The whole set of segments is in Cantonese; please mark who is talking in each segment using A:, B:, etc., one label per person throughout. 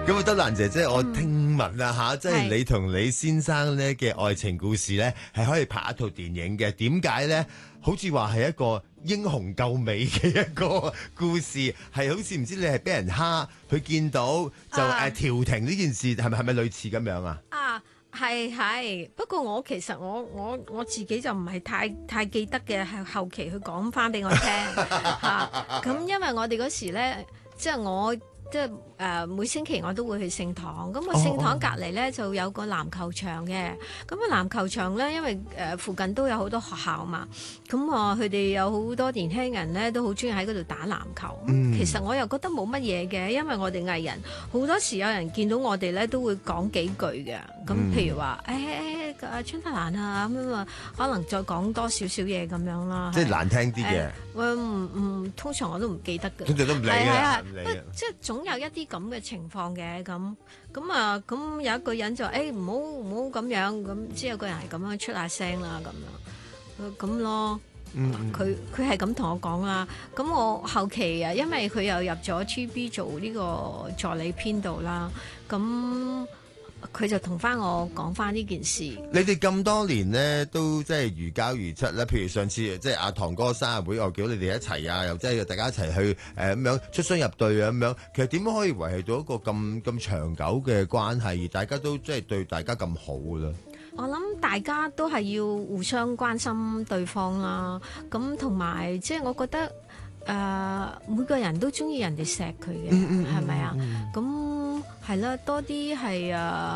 A: 咁啊，德蘭姐姐，我聽聞啊嚇，即係你同你先生咧嘅愛情故事咧，係可以拍一套電影嘅。點解咧？好似話係一個英雄救美嘅一個故事，係好似唔知你係俾人蝦，佢見到就調停呢件事，係咪類似咁樣啊？
B: 係，不過我其實我自己就唔係太記得嘅，係後期佢講翻俾我聽嚇。咁因為我哋嗰時咧，即係我。即係每星期我都會去聖堂，咁個聖堂隔離咧就有個籃球場嘅，咁個籃球場咧因為附近都有好多學校嘛，咁佢哋有好多年輕人咧都好中意喺嗰度打籃球。其實我又覺得冇乜嘢嘅，因為我哋藝人好多時有人見到我哋咧都會講幾句嘅，咁譬如話張德蘭啊咁啊，可能再講多少少嘢咁樣啦。即
A: 係難聽啲嘅。
B: 通常我都唔記得嘅。
A: 通常都唔理嘅，
B: 即係總有一啲咁嘅情況嘅，咁有一個人就唔好咁樣，咁即係有個人係咁樣出下聲啦，咁咯。佢係咁同我講啦。咁我後期啊，因為佢又入咗 TVB 做呢個助理編導啦，咁。佢就同翻我講翻呢件事。
A: 你哋咁多年呢，都即係如膠如漆啦。譬如上次即係阿堂哥生日會，我叫你哋一齊啊，又即係大家一齊去咁樣出雙入對啊咁樣。其實點樣可以維繫到一個咁長久嘅關係，而大家都即係對大家咁好嘅咧？
B: 我諗大家都係要互相關心對方啦。咁同埋即係我覺得每個人都中意人哋錫佢嘅，係咪啊？咁係啦，多啲係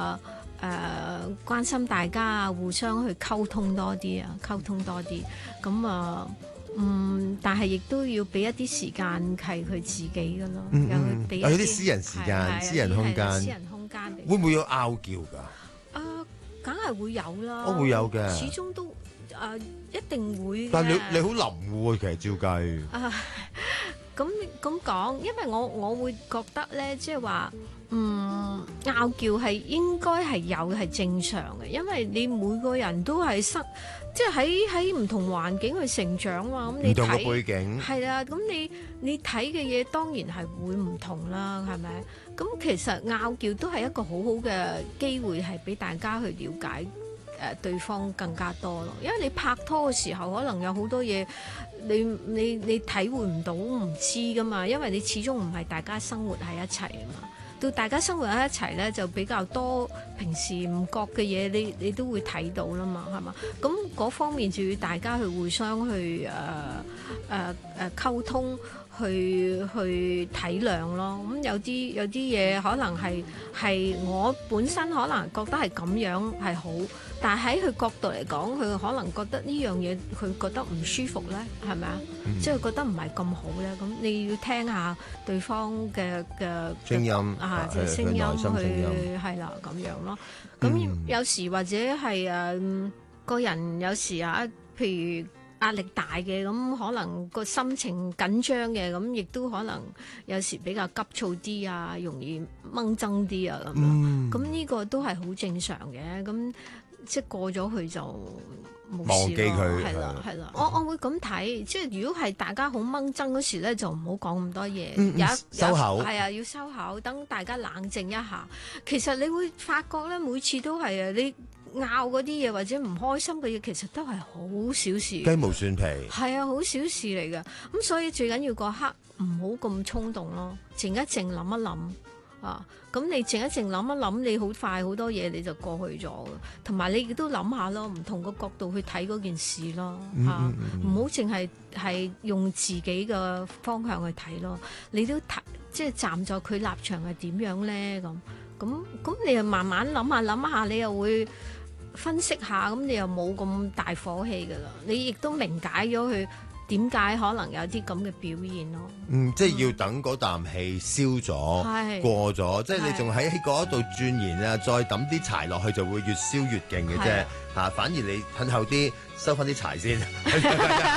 B: 關心大家啊，互相去溝通多啲。咁但係亦都要俾一啲時間係佢自己嘅咯，有
A: 啲私人時間、私人空間，會唔會有拗撬㗎？
B: 梗係會有啦，
A: 會有嘅，
B: 始終都一定會。
A: 但係你好腍喎，其實照計。
B: 咁講，因為我會覺得咧，即係話，拗撬係應該係有係正常嘅，因為你每個人都係即係喺唔同環境去成長嘛，咁你睇唔同嘅背景係啦，咁你睇嘅嘢當然係會唔同啦，係咪？咁其實拗撬都係一個好好嘅機會，係俾大家去了解對方更加多咯。因為你拍拖嘅時候，可能有好多嘢你體會唔到，唔知噶嘛，因為你始終唔係大家生活喺一齊啊嘛。到大家生活喺一齊咧，就比較多平時唔覺嘅嘢，你都會睇到啦嘛，係嘛？咁嗰方面就要大家去互相去溝通，去體諒咯。咁有啲嘢可能係我本身可能覺得係咁樣係好，但係喺佢角度嚟講，佢可能覺得呢樣嘢佢覺得唔舒服咧，係咪啊？即係覺得唔係咁好咧。咁你要聽下對方嘅
A: 聲音
B: 即係聲音去係啦咁樣咯。咁有時或者係個人有時譬如壓力大嘅，咁可能個心情緊張嘅，咁亦都可能有時比較急躁啲啊，容易掹憎啲啊咁樣。咁呢個都係好正常嘅。咁即係過咗去就冇事咯。
A: 忘記佢
B: 係啦。我會咁睇，即係如果係大家好掹憎嗰時咧，就唔好講咁多嘢，
A: 收口。
B: 係啊，要收口，等大家冷靜一下。其實你會發覺咧，每次都係你拗嗰啲嘢或者唔開心嘅嘢，其實都係好小事，
A: 雞毛蒜皮。係
B: 啊，好小事嚟㗎。咁所以最緊要嗰刻唔好咁衝動咯，靜一靜，諗一諗啊。咁你靜一靜，諗一諗，你好快好多嘢你就過去咗。同埋你亦都諗下咯，唔同個角度去睇嗰件事咯。唔好淨係用自己嘅方向去睇咯。你都即係站在佢立場係點樣咧？咁你又慢慢諗下，你又會分析下，咁你又冇咁大火氣噶啦，你亦都明解咗佢點解可能有啲咁嘅表現咯。
A: 即係要等嗰啖氣消咗，過咗，即係你仲喺嗰度鑽研啊，再抌啲柴落去就會越燒越勁嘅啫。反而你褪後啲收翻啲柴先，係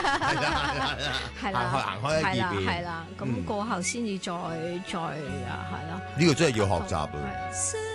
A: 啦，行開一二邊，
B: 係啦，咁過後先至再係啦。
A: 呢個真係要學習啊！